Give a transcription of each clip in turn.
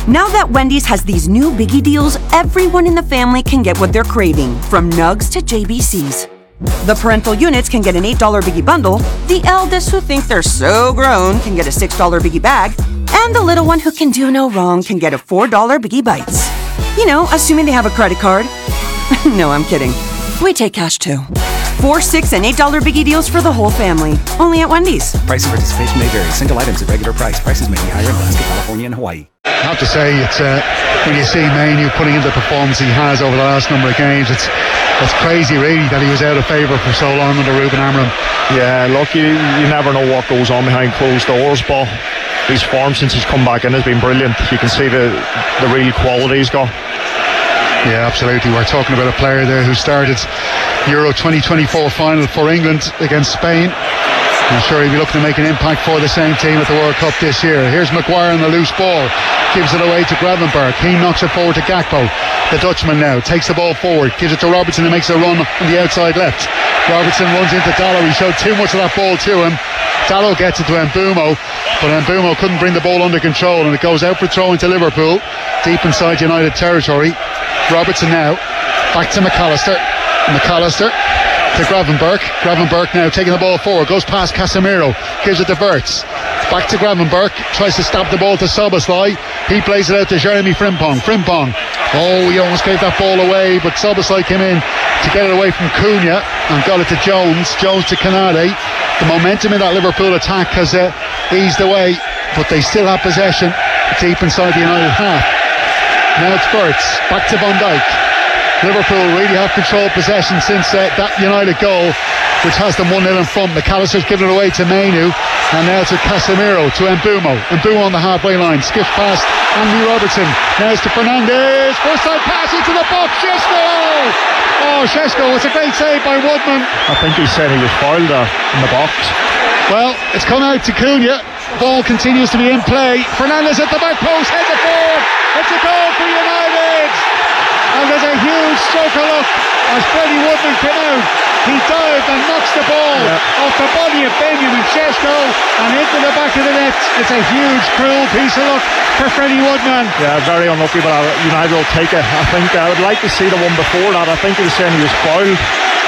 Now that Wendy's has these new biggie deals, everyone in the family can get what they're craving, from nugs to JBCs. The parental units can get an $8 biggie bundle, the eldest who think they're so grown can get a $6 biggie bag, and the little one who can do no wrong can get a $4 biggie bites. You know, assuming they have a credit card. No, I'm kidding. We take cash too. $4, $6, and $8 biggie deals for the whole family. Only at Wendy's. Price and participation may vary. Single items at regular price. Prices may be higher in Alaska, California, and Hawaii. I have to say, it's when you see Mainoo putting in the performance he has over the last number of games, it's crazy really that he was out of favour for so long under Ruben Amorim. Yeah, look, you never know what goes on behind closed doors, but his form since he's come back in has been brilliant. You can see the real quality he's got. Yeah, absolutely. We're talking about a player there who started Euro 2024 final for England against Spain. I'm sure he'll be looking to make an impact for the same team at the World Cup this year. Here's Maguire on the loose ball, gives it away to Gravenberch. He knocks it forward to Gakpo. The Dutchman now takes the ball forward, gives it to Robertson, who makes a run on the outside left. Robertson runs into Dalot. He showed too much of that ball to him. Dalot gets it to Mbeumo, but Mbeumo couldn't bring the ball under control, and it goes out for throw into Liverpool, deep inside United territory. Robertson now back to McAllister to Gravenberch. Gravenberch now taking the ball forward, goes past Casemiro, gives it to Wirtz, back to Gravenberch, tries to stop the ball to Szoboszlai. He plays it out to Jeremy Frimpong. He almost gave that ball away, but Szoboszlai came in to get it away from Cunha and got it to Jones to Canade. The momentum in that Liverpool attack has eased away, but they still have possession deep inside the United half. Now it's Wirtz, back to Van Dijk. Liverpool really have controlled possession since that United goal, which has them 1-0 in front. McAllister's given it away to Mainoo, and now to Casemiro, to Mbeumo on the halfway line, skips past Andy Robertson. Now it's to Fernandes, first time pass into the box. Šeško, it's a great save by Woodman. I think he said he was fouled there in the box. Well, it's come out to Cunha. Ball continues to be in play. Fernandes at the back post, heads it forward. It's a goal for United. And there's a huge stroke of luck as Freddie Woodman came out. He dived and knocks the ball off the body of Benjamin Šeško and into the back of the net. It's a huge, cruel piece of luck for Freddie Woodman. Yeah, very unlucky, but United will take it. I think I would like to see the one before that. I think he was saying he was fouled.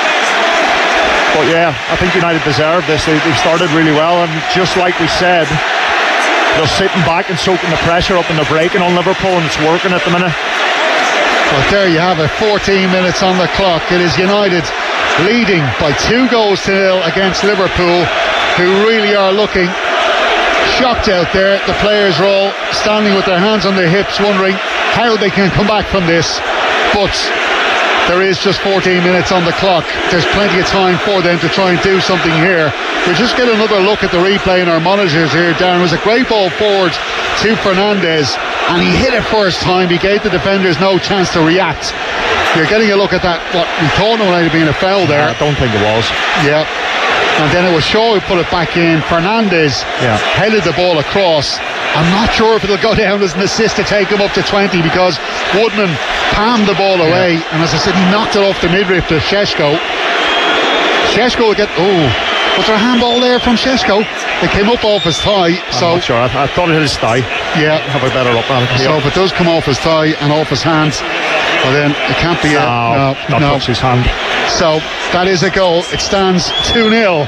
But yeah, I think United deserve this. They've started really well, and just like we said, they're sitting back and soaking the pressure up and they're breaking on Liverpool, and it's working at the minute. Well, there you have it, 14 minutes on the clock. It is United leading by 2-0 against Liverpool, who really are looking shocked out there. The players are all standing with their hands on their hips, wondering how they can come back from this. But there is just 14 minutes on the clock. There's plenty of time for them to try and do something here. We'll just get another look at the replay in our monitors here, Darren. It was a great ball forward to Fernandes, and he hit it first time. He gave the defenders no chance to react. You're getting a look at that, what we thought might have been a foul there. I don't think it was. Yeah. And then it was Shaw who put it back in. Fernandes headed the ball across. I'm not sure if it'll go down as an assist to take him up to 20, because Woodman palmed the ball away, and as I said, he knocked it off the midriff to Šeško. Šeško will get... was there a handball there from Šeško? It came up off his thigh. I'm not sure. I thought it hit his thigh. Yeah. Have a better look at it. So if it does come off his thigh and off his hands, well then it can't be not touch his hand. So that is a goal. It stands 2-0.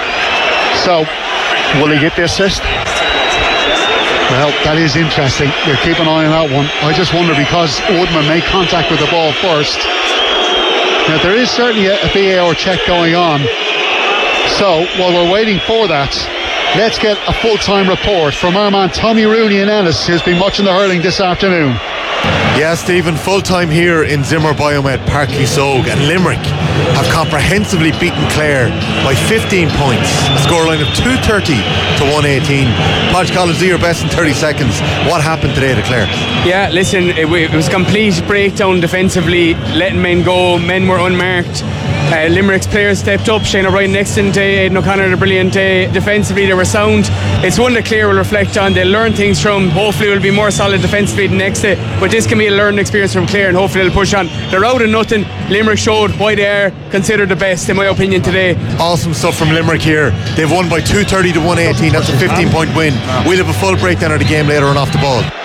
So will he get the assist? Well, that is interesting. We'll keep an eye on that one. I just wonder, because Woodman made contact with the ball first. Now there is certainly a VAR check going on. So while we're waiting for that, let's get a full-time report from our man Tommy Rooney in Ennis, who's been watching the hurling this afternoon. Yeah, Stephen, full-time here in Zimmer Biomed, Park Sogue, and Limerick have comprehensively beaten Clare by 15 points, a scoreline of 230 to 118. Podge Collins, do your best in 30 seconds. What happened today to Clare? Yeah, listen, it was a complete breakdown defensively, letting men go. Men were unmarked. Limerick's players stepped up. Shane O'Brien, an excellent day. Aidan O'Connor had a brilliant day. Defensively, they were sound. It's one that Clare will reflect on. They'll learn things from. Hopefully, it will be more solid defensively the next day. But this can be a learning experience from Clare, and hopefully, they'll push on. They're out of nothing. Limerick showed why they are considered the best, in my opinion, today. Awesome stuff from Limerick here. They've won by 230 to 118. That's a 15-point win. We'll have a full breakdown of the game later on off the ball.